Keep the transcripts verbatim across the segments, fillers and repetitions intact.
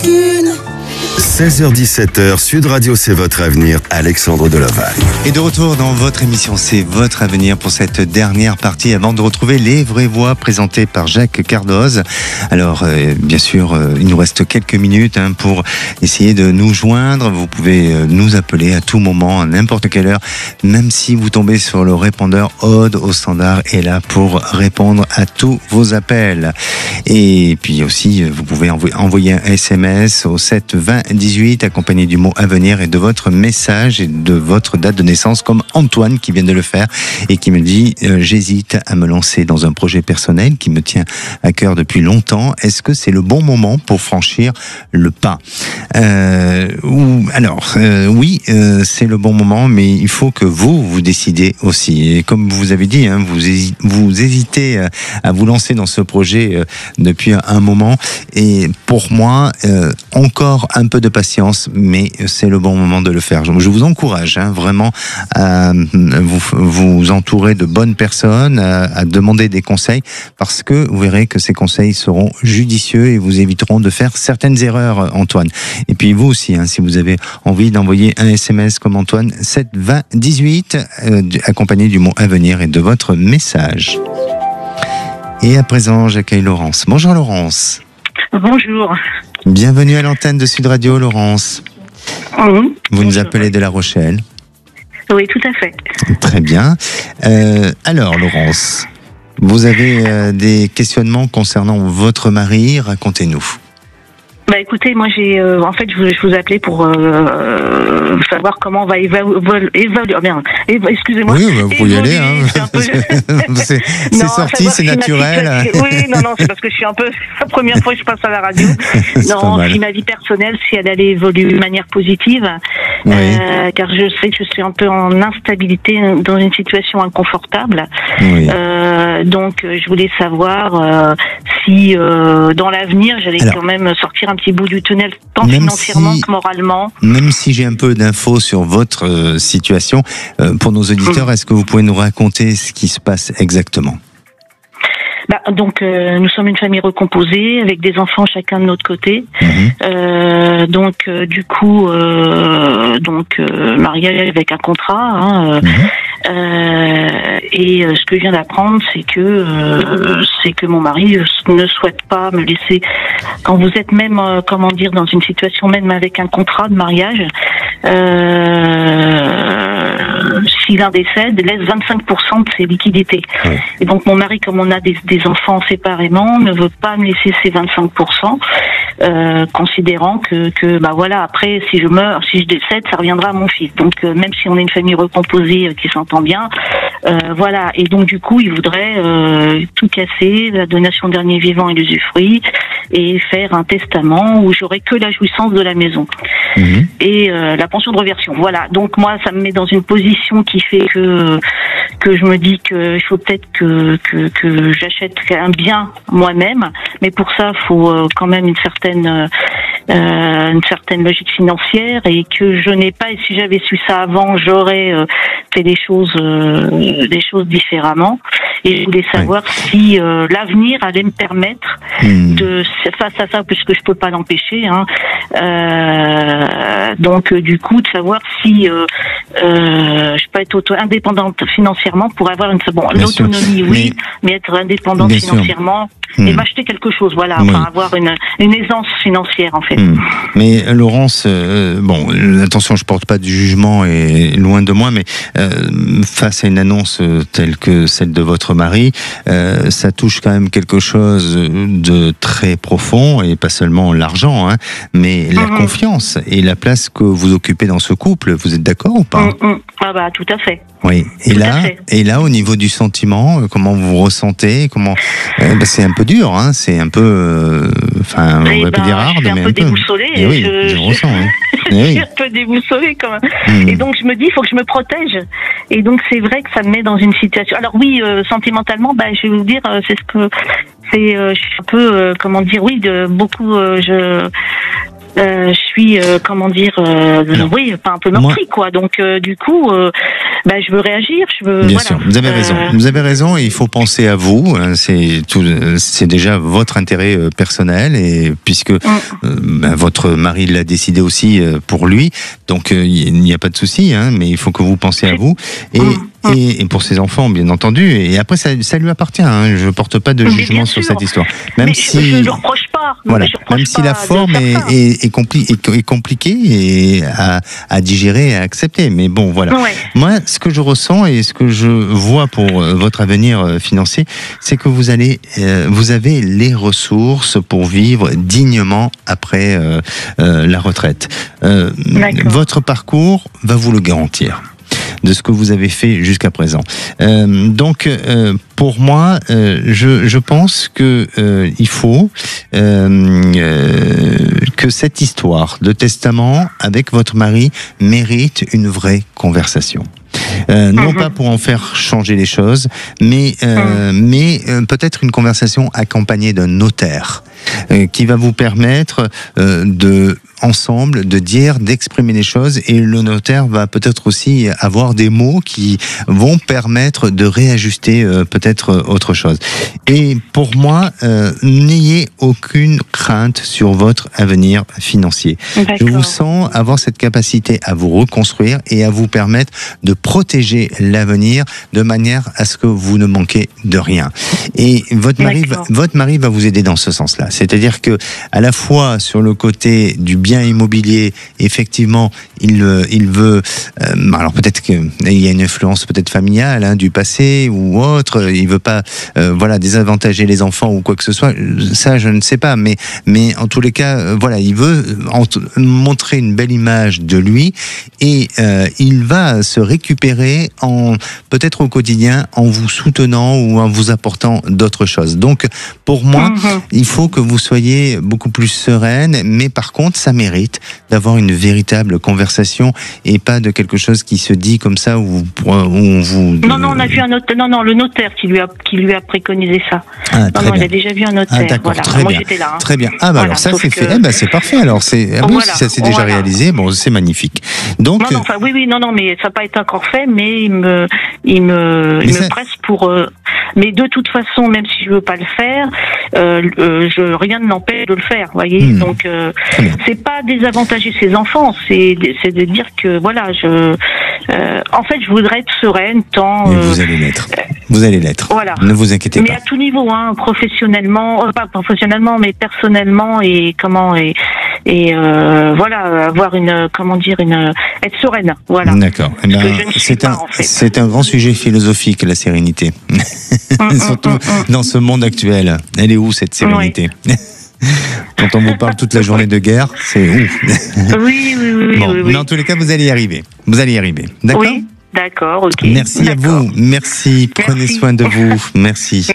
qu'une. seize heures dix-sept heures, Sud Radio, c'est votre avenir, Alexandre Deloval. Et de retour dans votre émission, c'est votre avenir pour cette dernière partie avant de retrouver les vraies voix présentées par Jacques Cardoz. Alors, euh, bien sûr, euh, il nous reste quelques minutes hein, pour essayer de nous joindre. Vous pouvez euh, nous appeler à tout moment, à n'importe quelle heure, même si vous tombez sur le répondeur. Aude au standard est là pour répondre à tous vos appels. Et puis aussi, vous pouvez envoyer un S M S au sept vingt dix-huit accompagné du mot avenir et de votre message et de votre date de naissance, comme Antoine qui vient de le faire et qui me dit euh, j'hésite à me lancer dans un projet personnel qui me tient à cœur depuis longtemps. Est-ce que c'est le bon moment pour franchir le pas? euh, ou alors euh, oui, euh, c'est le bon moment, mais il faut que vous vous décidez aussi. Et comme vous avez dit, hein, vous, hési- vous hésitez à, à vous lancer dans ce projet euh, depuis un moment. Et pour moi, euh, encore un peu de patience, mais c'est le bon moment de le faire. Je vous encourage hein, vraiment à vous, vous entourer de bonnes personnes, à, à demander des conseils, parce que vous verrez que ces conseils seront judicieux et vous éviteront de faire certaines erreurs, Antoine. Et puis vous aussi, hein, si vous avez envie d'envoyer un S M S comme Antoine, sept vingt dix-huit, euh, accompagné du mot avenir et de votre message. Et à présent, j'accueille Laurence. Bonjour Laurence. Bonjour. Bienvenue à l'antenne de Sud Radio, Laurence. Mmh. Vous Bonjour. nous appelez de La Rochelle. Oui, tout à fait. Très bien. Euh, alors, Laurence, vous avez euh, des questionnements concernant votre mari. Racontez-nous. Bah écoutez, moi j'ai, euh, en fait, je vous, je vous appelais pour euh, savoir comment on va évaluer. Évalu- oh, merde, éva- excusez-moi. Oui, bah, vous pouvez y aller. Hein. C'est, un peu... c'est, c'est non, sorti, c'est naturel. Oui, non, non, c'est parce que je suis un peu la première fois que je passe à la radio. Non, si ma vie personnelle, si elle allait évoluer de manière positive, oui. euh, car je sais que je suis un peu en instabilité, dans une situation inconfortable. Oui. Euh, donc, je voulais savoir euh, si euh, dans l'avenir, j'allais Alors, quand même sortir un petit bout du tunnel, tant financièrement si, que moralement. Même si j'ai un peu d'infos sur votre euh, situation, euh, pour nos auditeurs, mmh. est-ce que vous pouvez nous raconter ce qui se passe exactement ? Bah, donc euh, nous sommes une famille recomposée avec des enfants chacun de notre côté. Mmh. Euh, donc euh, du coup, euh, donc euh, mariage avec un contrat. Hein, euh, mmh. euh, et euh, ce que je viens d'apprendre, c'est que euh, c'est que mon mari ne souhaite pas me laisser. Quand vous êtes même, euh, comment dire, dans une situation même avec un contrat de mariage, euh, si l'un décède, laisse vingt-cinq pour cent de ses liquidités. Mmh. Et donc mon mari, comme on a des des enfants séparément, ne veut pas me laisser ces vingt-cinq pour cent, euh, considérant que, que bah voilà, après, si je meurs, si je décède, ça reviendra à mon fils. Donc, euh, même si on est une famille recomposée euh, qui s'entend bien, euh, voilà. Et donc, du coup, il voudrait euh, tout casser, la donation dernier vivant et l'usufruit, et faire un testament où j'aurai que la jouissance de la maison. Mmh. Et euh, la pension de réversion. Voilà. Donc, moi, ça me met dans une position qui fait que que je me dis que il faut peut-être que que, que j'achète un bien moi-même, mais pour ça, il faut euh, quand même une certaine euh, une certaine logique financière et que je n'ai pas. Et si j'avais su ça avant, j'aurais euh, fait des choses euh, des choses différemment. Et je voulais savoir oui. si euh, l'avenir allait me permettre mmh. de face à ça, puisque je peux pas l'empêcher. Hein, euh, donc euh, du coup, de savoir si euh, euh, je peux être auto indépendante financièrement pour avoir une bon Bien l'autonomie, sûr. oui, mais, mais être indépendante Bien financièrement sûr. et mmh. m'acheter quelque chose. Voilà, oui. enfin avoir une une aisance financière en fait. Mmh. Mais Laurence, euh, bon, attention, je porte pas de jugement et loin de moi, mais euh, face à une annonce telle que celle de votre mari, euh, ça touche quand même quelque chose de très profond et pas seulement l'argent, hein, mais la mmh. confiance et la place que vous occupez dans ce couple. Vous êtes d'accord ou pas ? mmh. Ah bah tout à fait. Oui. Et tout là, et là, au niveau du sentiment, comment vous vous ressentez ? Comment euh, bah, c'est un peu dur, hein. C'est un peu, enfin, euh, on va ben, pas dire hard, mais un peu. Je suis un peu déboussolée. Et oui, je, je, je ressens. Hein. je oui. suis un peu déboussolée quand même. Mmh. Et donc je me dis, il faut que je me protège. Et donc c'est vrai que ça me met dans une situation. Alors oui, euh, sentimentalement, bah, je vais vous dire, euh, c'est ce que c'est. Euh, je suis un peu, euh, comment dire, oui, de beaucoup. Euh, je euh, je suis, euh, comment dire, euh, oui, pas un peu meurtrie, quoi. Donc, euh, du coup, euh, bah, je veux réagir. Je veux. Bien voilà. sûr, vous avez raison. Euh... Vous avez raison. Et il faut penser à vous. C'est tout. C'est déjà votre intérêt personnel, et puisque mm. euh, bah, votre mari l'a décidé aussi pour lui, donc euh, il n'y a pas de souci. Hein, mais il faut que vous pensiez à vous et. Mm. Et, et pour ses enfants, bien entendu. Et après, ça, ça lui appartient. Hein. Je ne porte pas de jugement sur cette histoire. Même mais si, je ne le reproche pas. Voilà. Je reproche Même si pas la forme est, est, est, compli- est, est compliquée et à, à digérer et à accepter. Mais bon, voilà. Ouais. Moi, ce que je ressens et ce que je vois pour votre avenir financier, c'est que vous allez, euh, vous avez les ressources pour vivre dignement après euh, euh, la retraite. Euh, votre parcours va vous le garantir, de ce que vous avez fait jusqu'à présent. Euh, donc, euh, pour moi, euh, je, je pense que euh, il faut euh, euh, que cette histoire de testament avec votre mari mérite une vraie conversation. Euh, non mmh. pas pour en faire changer les choses, mais, euh, mmh. mais euh, peut-être une conversation accompagnée d'un notaire euh, qui va vous permettre euh, de ensemble de dire, d'exprimer les choses, et le notaire va peut-être aussi avoir des mots qui vont permettre de réajuster euh, peut-être autre chose. Et pour moi, euh, n'ayez aucune crainte sur votre avenir financier. D'accord. Je vous sens avoir cette capacité à vous reconstruire et à vous permettre de protéger l'avenir de manière à ce que vous ne manquez de rien. Et votre mari, va, votre mari va vous aider dans ce sens-là. C'est-à-dire que, à la fois sur le côté du bien immobilier, effectivement, il, il veut. Euh, alors peut-être qu'il y a une influence peut-être familiale, hein, du passé ou autre. Il veut pas, euh, voilà, désavantager les enfants ou quoi que ce soit. Ça, je ne sais pas. Mais, mais en tous les cas, euh, voilà, il veut montrer une belle image de lui, et euh, il va se récupérer en peut-être au quotidien en vous soutenant ou en vous apportant d'autres choses. Donc, pour moi, mmh. il faut que vous soyez beaucoup plus sereine, mais par contre, ça mérite d'avoir une véritable conversation et pas de quelque chose qui se dit comme ça où, où on vous... Non, non, on a vu un notaire, non, non, le notaire qui lui a, qui lui a préconisé ça. Ah, non, non, il a déjà vu un notaire. Ah, d'accord, voilà. très Moi, bien. j'étais là. Hein. Très bien. Ah, bah voilà, alors ça, c'est que... fait. Eh ben, c'est parfait. Alors, c'est, ah, bon, voilà, si ça s'est déjà voilà. réalisé, bon, c'est magnifique. Donc... Non, non, enfin, oui, oui, non, non, mais ça n'a pas été encore fait, mais il me, il me, il ça... me presse pour, euh... mais de toute façon, même si je veux pas le faire, euh, euh, je, rien ne m'empêche de le faire, voyez. Mmh. Donc, euh, c'est pas désavantager ses enfants, c'est, c'est de dire que, voilà, je, euh, en fait, je voudrais être sereine tant. Et vous allez l'être. Vous allez l'être. Voilà. Ne vous inquiétez mais pas. Mais à tout niveau, hein, professionnellement, euh, pas professionnellement, mais personnellement et comment et et euh, voilà, avoir une, comment dire, une, être sereine, voilà. D'accord. Eh ben, c'est pas, un, en fait. c'est un grand sujet philosophique, la sérénité. Mmh, Surtout mmh, mmh. dans ce monde actuel. Elle est où cette sérénité? Oui. Quand on vous parle toute la journée de guerre, c'est ouf. Oui, oui, oui. Bon, oui, oui. mais en tous les cas, vous allez y arriver. Vous allez y arriver. D'accord? Oui, d'accord, ok. Merci d'accord. à vous. Merci. Prenez Merci. soin de vous. Merci.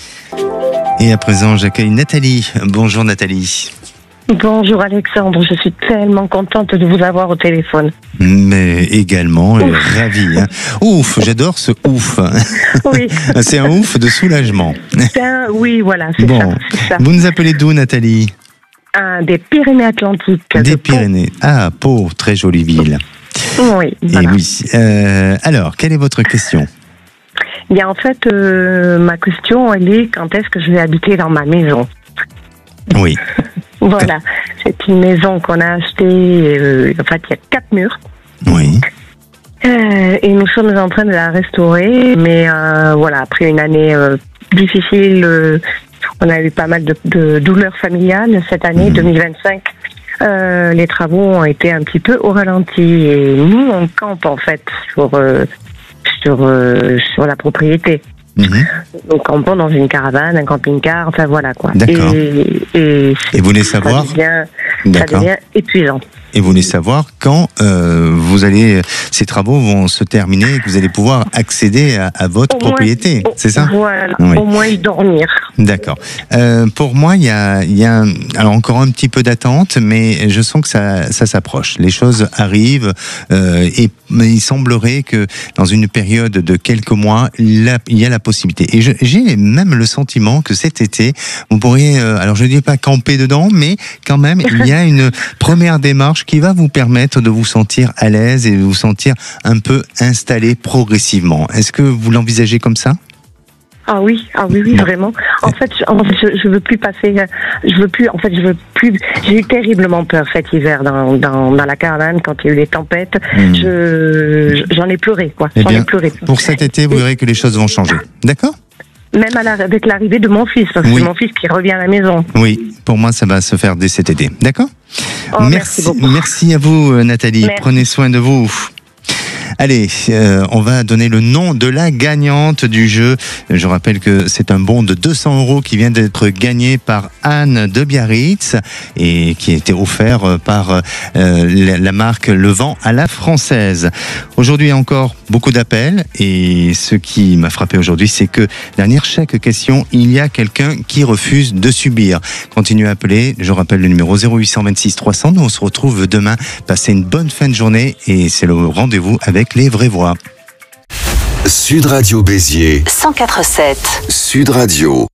Et à présent, j'accueille Nathalie. Bonjour Nathalie. Bonjour Alexandre, je suis tellement contente de vous avoir au téléphone. Mais également, euh, ravie. Hein. Ouf, j'adore ce ouf. Oui. C'est un ouf de soulagement. C'est un, oui, voilà, c'est, bon. ça, c'est ça. Vous nous appelez d'où, Nathalie? Un des Pyrénées-Atlantiques. Des de Pyrénées. Pau. Ah, Pau, très jolie ville. Oui, voilà. Et oui. Euh, alors, quelle est votre question? Il y a en fait, euh, ma question, elle est quand est-ce que je vais habiter dans ma maison? Oui. Voilà, c'est une maison qu'on a achetée, euh, en fait il y a quatre murs. Oui. Euh, et nous sommes en train de la restaurer, mais euh, voilà, après une année euh, difficile, euh, on a eu pas mal de, de douleurs familiales cette année, mmh. deux mille vingt-cinq. Euh, les travaux ont été un petit peu au ralenti et nous on campe en fait sur, euh, sur, euh, sur la propriété. Mmh. Donc on prend dans une caravane, un camping-car, enfin voilà quoi. D'accord. Et, et, et vous voulez savoir? Ça devient, ça devient épuisant. et vous voulez savoir quand euh, vous allez, ces travaux vont se terminer et que vous allez pouvoir accéder à, à votre Au propriété. moins, c'est ça? Voilà, Oui. au moins y dormir. D'accord. Euh, pour moi, il y a, il y a un- alors encore un petit peu d'attente, mais je sens que ça, ça s'approche. Les choses arrivent euh, et mais il semblerait que dans une période de quelques mois, là, il y a la possibilité. Et je- j'ai même le sentiment que cet été, vous pourriez, euh, alors je ne dis pas camper dedans, mais quand même, il y a une première démarche qui va vous permettre de vous sentir à l'aise et de vous sentir un peu installé progressivement. Est-ce que vous l'envisagez comme ça? Ah oui, ah oui, oui, vraiment. En fait, je, en fait, je, je veux plus passer, euh, je veux plus, en fait, je veux plus, j'ai eu terriblement peur cet hiver dans, dans, dans la caravane quand il y a eu les tempêtes. Mmh. Je, j'en ai pleuré, quoi. Eh J'en bien, ai pleuré. pour cet été, vous verrez que les choses vont changer. D'accord? Même à la, avec l'arrivée de mon fils, parce que Oui. c'est mon fils qui revient à la maison. Oui, pour moi, ça va se faire dès cet été. D'accord? Oh, merci beaucoup. merci à vous, euh, Nathalie. Merci. Prenez soin de vous. Allez, euh, on va donner le nom de la gagnante du jeu. Je rappelle que c'est un bon de deux cents euros qui vient d'être gagné par Anne de Biarritz et qui a été offert par euh, la, la marque Le Vent à la Française. Aujourd'hui encore beaucoup d'appels et ce qui m'a frappé aujourd'hui, c'est que derrière chaque question, il y a quelqu'un qui refuse de subir. Continuez à appeler. Je rappelle le numéro zéro huit cent vingt-six trois cents. Nous, on se retrouve demain. Passez une bonne fin de journée et c'est le rendez-vous avec les vraies voix. Sud Radio Béziers. cent quatre virgule sept. Sud Radio.